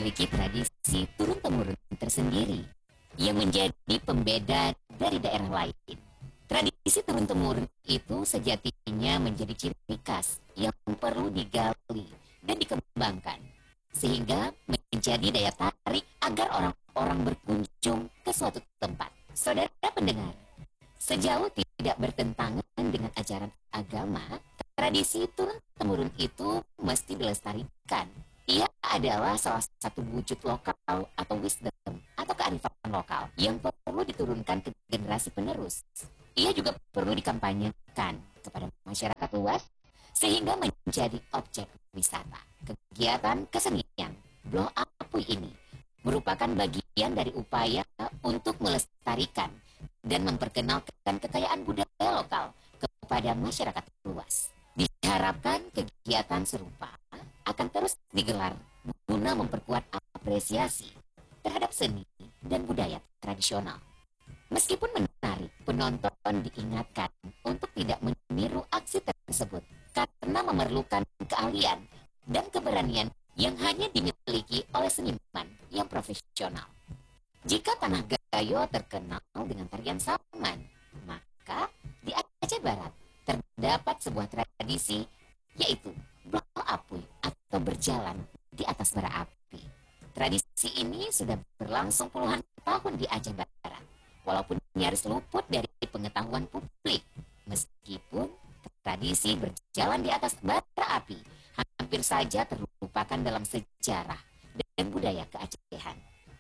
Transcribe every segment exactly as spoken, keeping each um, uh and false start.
memiliki tradisi turun-temurun tersendiri yang menjadi pembeda dari daerah lain. Tradisi turun-temurun itu sejatinya menjadi ciri khas yang perlu digali dan dikembangkan, sehingga menjadi daya tarik agar orang-orang berkunjung ke suatu tempat. Saudara pendengar, sejauh tidak bertentangan dengan ajaran agama, tradisi turun-temurun itu mesti dilestarikan. Ia adalah salah satu wujud lokal atau wisdom atau kearifan lokal yang perlu diturunkan ke generasi penerus. Ia juga perlu dikampanyekan kepada masyarakat luas sehingga menjadi objek wisata. Kegiatan kesenian Bloh Apuy ini merupakan bagian dari upaya untuk melestarikan dan memperkenalkan kekayaan budaya lokal kepada masyarakat luas. Diharapkan kegiatan serupa akan terus digelar guna memperkuat apresiasi terhadap seni dan budaya tradisional. Meskipun menarik, penonton diingatkan untuk tidak meniru aksi tersebut karena memerlukan keahlian dan keberanian yang hanya dimiliki oleh seniman yang profesional. Jika Tanah Gayo terkenal dengan tarian Saman, maka di Aceh Barat terdapat sebuah tradisi, yaitu Bloh Apuy atau berjalan di atas bara api. Tradisi ini sudah berlangsung puluhan tahun di Aceh Barat, walaupun nyaris luput dari pengetahuan publik. Meskipun tradisi berjalan di atas bara api hampir saja terlupakan dalam sejarah dan budaya keacehan.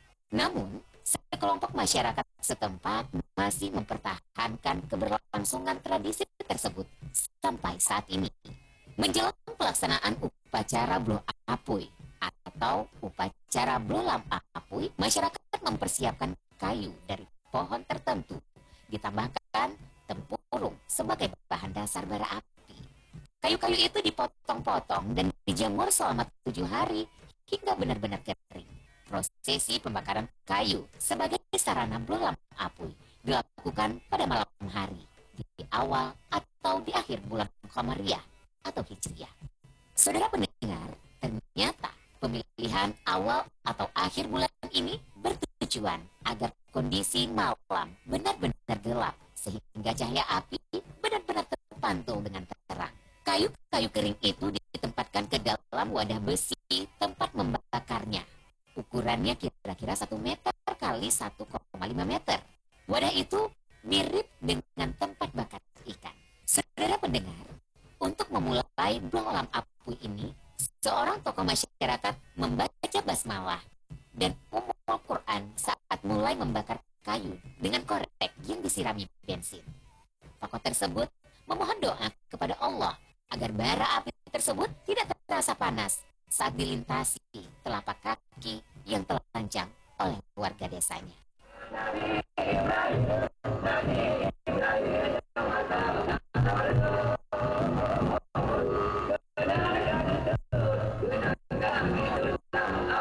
Namun, sekelompok masyarakat setempat masih mempertahankan keberlangsungan tradisi tersebut sampai saat ini. Menjelang pelaksanaan upacara Bloh Apuy atau upacara Bloh Lam Apuy, masyarakat mempersiapkan kayu dari pohon tertentu, ditambahkan tempurung sebagai bahan dasar bara api. Kayu-kayu itu dipotong-potong dan dijemur selama tujuh hari hingga benar-benar kering. Prosesi pembakaran kayu sebagai sarana Bloh Lam Apuy dilakukan pada malam hari, di awal atau di akhir bulan Qamariyah atau Hijriyah. Saudara pendengar, ternyata pemilihan awal atau akhir bulan ini bertujuan agar kondisi malam benar-benar gelap sehingga cahaya api benar-benar terpantul dengan terang. Kayu-kayu kering itu ditempatkan ke dalam wadah besi tempat membakarnya. Ukurannya kira-kira satu meter kali satu koma lima meter. Wadah itu mirip dengan tempat bakar ikan. Saudara pendengar, untuk memulai Bloh Lam Apuy ini, seorang tokoh masyarakat membaca basmalah dan Ummul Quran saat mulai membakar kayu dengan korek yang disirami bensin. Tokoh tersebut memohon doa kepada Allah agar bara api tersebut tidak terasa panas saat dilintasi telapak kaki yang telanjang oleh warga desanya.